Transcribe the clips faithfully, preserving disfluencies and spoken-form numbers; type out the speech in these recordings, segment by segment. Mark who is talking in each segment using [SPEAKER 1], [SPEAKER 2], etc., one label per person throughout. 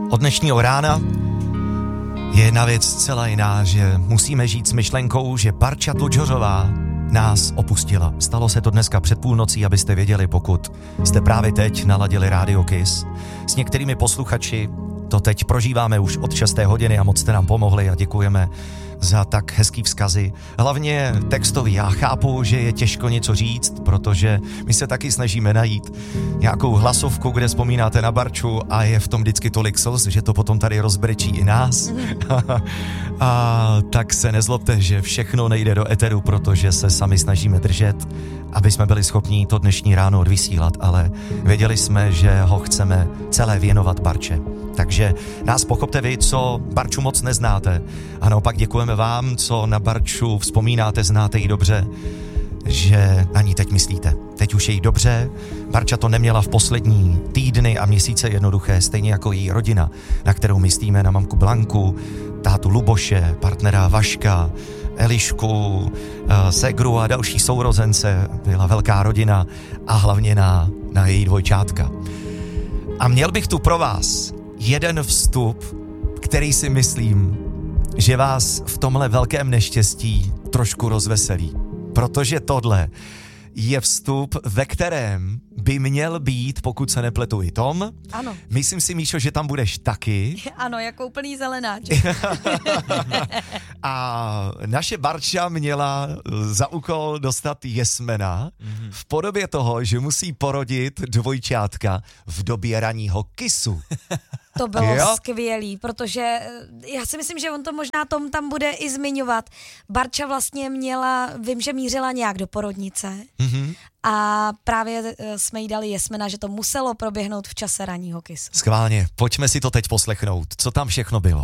[SPEAKER 1] Od dnešního rána je jedna věc celá jiná, že musíme žít s myšlenkou, že Barča Tlučhořová nás opustila. Stalo se to dneska před půlnocí, abyste věděli, pokud jste právě teď naladili Radio Kiss. S některými posluchači to teď prožíváme už od šesté hodiny a moc jste nám pomohli a děkujeme za tak hezký vzkazy. Hlavně textový. Já chápu, že je těžko něco říct, protože my se taky snažíme najít nějakou hlasovku, kde vzpomínáte na Barču a je v tom vždycky tolik slz, že to potom tady rozbrečí i nás. A tak se nezlobte, že všechno nejde do eteru, protože se sami snažíme držet, aby jsme byli schopni to dnešní ráno odvysílat, ale věděli jsme, že ho chceme celé věnovat Barče. Takže nás pochopte vy, co Barču moc neznáte. A naopak děkujeme vám, co na Barču vzpomínáte, znáte ji dobře, že na ní teď myslíte. Teď už je jí dobře. Barča to neměla v poslední týdny a měsíce jednoduché, stejně jako její rodina, na kterou myslíme, na mamku Blanku, tátu Luboše, partnera Vaška, Elišku, segru a další sourozence. Byla velká rodina a hlavně na, na její dvojčátka. A měl bych tu pro vás jeden vstup, který si myslím, že vás v tomhle velkém neštěstí trošku rozveselí. Protože tohle je vstup, ve kterém by měl být, pokud se nepletu, i Tom.
[SPEAKER 2] Ano.
[SPEAKER 1] Myslím si, Míšo, že tam budeš taky.
[SPEAKER 2] Ano, jako úplný zelenáček.
[SPEAKER 1] A naše Barča měla za úkol dostat jesmena mm-hmm. v podobě toho, že musí porodit dvojčátka v době ranního kisu.
[SPEAKER 2] To bylo
[SPEAKER 1] jo?
[SPEAKER 2] skvělý, protože já si myslím, že on to možná Tom tam bude i zmiňovat. Barča vlastně měla, vím, že mířila nějak do porodnice mm-hmm. a právě jsme jí dali jesmena, že to muselo proběhnout v čase ranního kisu.
[SPEAKER 1] Schválně, pojďme si to teď poslechnout, co tam všechno bylo.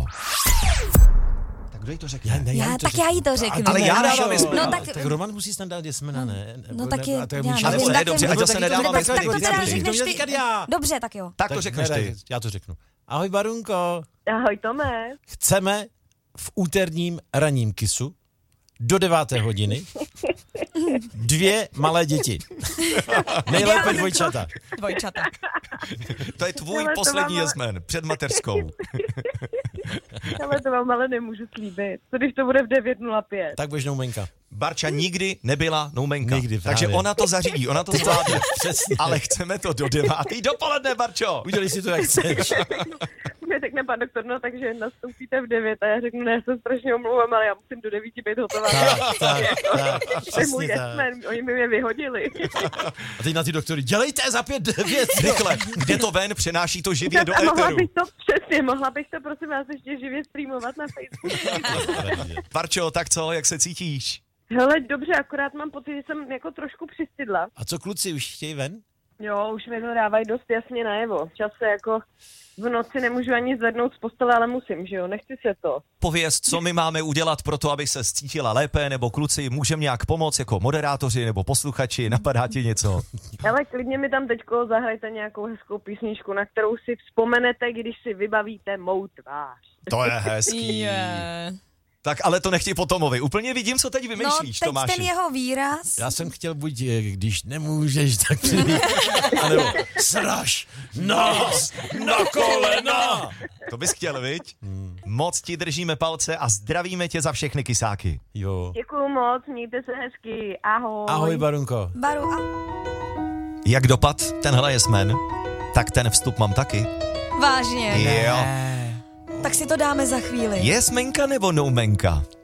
[SPEAKER 1] Kdo jí to řekne?
[SPEAKER 2] Já, ne, já, já tak řeknu. Já jí to řeknu.
[SPEAKER 1] Ale já dávám jesmena.
[SPEAKER 3] No, tak, tak Roman musí snad dát jesmena, ne?
[SPEAKER 2] No tak je,
[SPEAKER 1] ale ne, dobře, ať zase nedávám
[SPEAKER 2] jesmena. Tak to teda řekneš ty. Dobře, tak jo.
[SPEAKER 1] Tak to řekneš ty.
[SPEAKER 3] Já to řeknu. Ahoj Barunko.
[SPEAKER 4] Ahoj Tome.
[SPEAKER 3] Chceme v úterním ranním kisu do deváté hodiny dvě malé děti. Nejlépe dvojčata.
[SPEAKER 2] Dvojčata.
[SPEAKER 1] To je tvůj ale poslední mám... jesmen před mateřskou.
[SPEAKER 4] Ale to vám ale nemůžu slíbit. Co když to bude v devět nula pět?
[SPEAKER 3] Tak budeš noumenka.
[SPEAKER 1] Barča nikdy nebyla noumenka.
[SPEAKER 3] Nikdy,
[SPEAKER 1] takže ona to zařídí, ona to zvládne. Ale chceme to do devátý dopoledne, Barčo.
[SPEAKER 3] Udělej si to, jak chceš.
[SPEAKER 4] Mě řekne pan doktor, no takže nastoupíte v devět a já řeknu, ne, já se strašně omlouvám, ale já musím do devíti být hotová.
[SPEAKER 3] Tak, tak, tak.
[SPEAKER 4] To je můj jesmen, oni mi mě vyhodili.
[SPEAKER 3] A teď na ty doktory, dělejte za pět devět.
[SPEAKER 1] Rychle, jde to ven, přenáší to živě do
[SPEAKER 4] a mohla
[SPEAKER 1] éteru.
[SPEAKER 4] bych to, přesně, mohla bych to prosím vás ještě živě streamovat na Facebooku.
[SPEAKER 1] Barčo, tak co, jak se cítíš?
[SPEAKER 4] Hele, dobře, akorát mám pocit, že jsem jako trošku přistydla.
[SPEAKER 3] A co kluci, už chtějí ven?
[SPEAKER 4] Jo, už mi to dávají dost jasně najevo. Čas se jako v noci nemůžu ani zvednout z postele, ale musím, že jo, nechci se to.
[SPEAKER 1] Pověz, co my máme udělat pro to, aby se cítila lépe, nebo kluci, můžeme nějak pomoct jako moderátoři nebo posluchači, napadá ti něco?
[SPEAKER 4] Ale klidně mi tam teďko zahrajte nějakou hezkou písničku, na kterou si vzpomenete, když si vybavíte mou tvář.
[SPEAKER 1] To je hezký.
[SPEAKER 2] Yeah.
[SPEAKER 1] Tak ale to nechtěj po Tomovi. Úplně vidím, co teď vymýšlíš,
[SPEAKER 2] no, teď
[SPEAKER 1] Tomáši.
[SPEAKER 2] ten jeho výraz.
[SPEAKER 3] Já jsem chtěl buď, když nemůžeš, tak přijít. Anebo sraž nás na kolena.
[SPEAKER 1] To bys chtěl, viď? Hmm. Moc ti držíme palce a zdravíme tě za všechny kysáky.
[SPEAKER 3] Jo.
[SPEAKER 4] Děkuju moc, mějte se hezky. Ahoj.
[SPEAKER 3] Ahoj, Barunko.
[SPEAKER 2] Baru, a...
[SPEAKER 1] Jak dopad tenhle jesmen, tak ten vstup mám taky.
[SPEAKER 2] Vážně.
[SPEAKER 1] Jo.
[SPEAKER 2] Tak si to dáme za chvíli.
[SPEAKER 1] Jesmenka nebo noumenka?